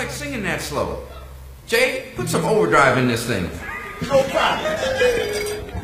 like singing that slow. Jay, put some overdrive in this thing. No problem.